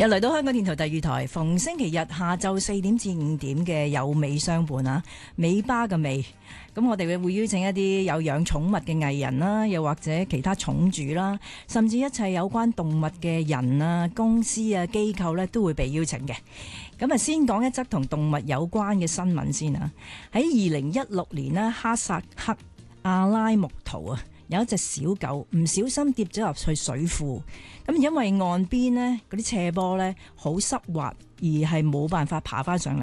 又嚟到香港電台第二台，逢星期日下晝4點至5點嘅有尾相伴啊，尾巴嘅尾。咁我哋會邀請一啲有養寵物嘅藝人啦，又或者其他寵主啦，甚至一切有關動物嘅人啊、公司啊、機構呢，都會被邀請嘅。咁啊，先講一則同動物有關嘅新聞先啊。喺2016年呢，哈薩克阿拉木圖啊，有一隻小狗唔小心跌咗入去水庫，咁因為岸邊呢嗰啲斜坡呢好濕滑，而係冇辦法爬翻上嚟。